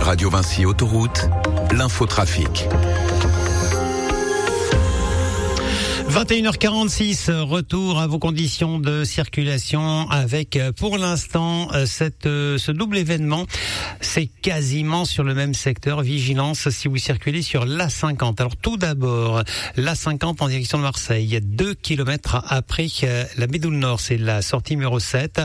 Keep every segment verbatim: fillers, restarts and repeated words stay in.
Radio Vinci Autoroute, l'infotrafic. vingt et une heures quarante-six, retour à vos conditions de circulation avec pour l'instant cette, ce double événement. C'est quasiment sur le même secteur. Vigilance si vous circulez sur l'A cinquante. Alors tout d'abord, l'A cinquante en direction de Marseille, deux kilomètres après la Médoule Nord, c'est la sortie numéro sept.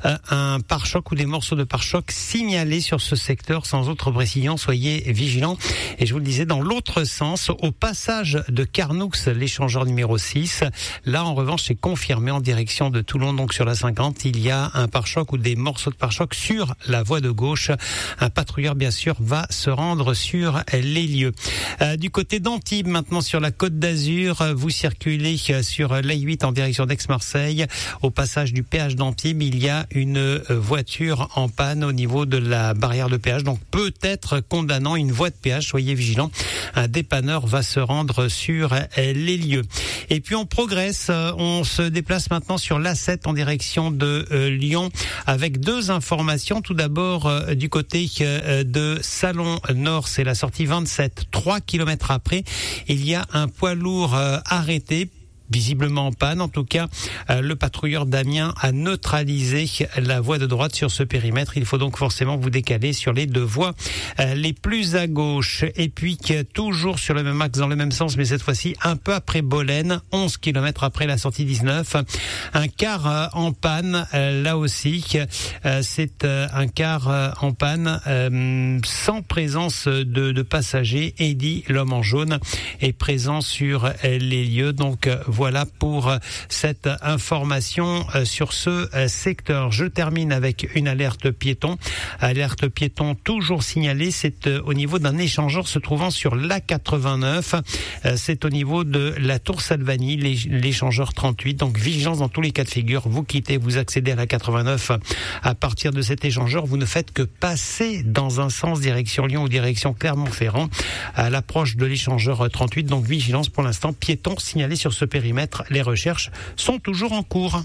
Un pare-choc ou des morceaux de pare-choc signalés sur ce secteur sans autre précision. Soyez vigilants. Et je vous le disais, dans l'autre sens, au passage de Carnoux, l'échangeur numéro six. Là, en revanche, c'est confirmé en direction de Toulon. Donc, sur la cinquante, il y a un pare-choc ou des morceaux de pare-choc sur la voie de gauche. Un patrouilleur, bien sûr, va se rendre sur les lieux. Euh, du côté d'Antibes, maintenant sur la Côte d'Azur, vous circulez sur l'A huit en direction d'Aix-Marseille. Au passage du péage d'Antibes, il y a une voiture en panne au niveau de la barrière de péage. Donc, peut-être condamnant une voie de péage. Soyez vigilants. Un dépanneur va se rendre sur les lieux. Et puis on progresse, on se déplace maintenant sur l'A sept en direction de euh, Lyon avec deux informations. Tout d'abord euh, du côté euh, de Salon Nord, c'est la sortie vingt-sept, trois kilomètres après, il y a un poids lourd euh, arrêté, visiblement en panne. En tout cas, euh, le patrouilleur d'Amiens a neutralisé la voie de droite sur ce périmètre. Il faut donc forcément vous décaler sur les deux voies euh, les plus à gauche. Et puis, toujours sur le même axe, dans le même sens, mais cette fois-ci un peu après Bolène, onze kilomètres après la sortie dix-neuf. Un car euh, en panne, euh, là aussi. Euh, c'est euh, un car euh, en panne euh, sans présence de, de passagers. Eddy, l'homme en jaune, est présent sur euh, les lieux. Donc, euh, Voilà pour cette information sur ce secteur. Je termine avec une alerte piéton. Alerte piéton toujours signalée. C'est au niveau d'un échangeur se trouvant sur l'A quatre-vingt-neuf. C'est au niveau de la Tour Salvani, l'échangeur trente-huit. Donc vigilance dans tous les cas de figure. Vous quittez, vous accédez à la quatre-vingt-neuf. À partir de cet échangeur, vous ne faites que passer dans un sens direction Lyon ou direction Clermont-Ferrand à l'approche de l'échangeur trente-huit. Donc vigilance pour l'instant. Piéton signalé sur ce périmètre. Les recherches sont toujours en cours.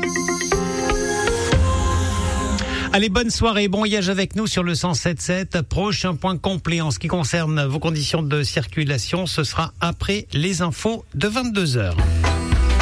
Allez, bonne soirée, bon voyage avec nous sur le cent sept sept. Prochain point complet en ce qui concerne vos conditions de circulation, ce sera après les infos de vingt-deux heures.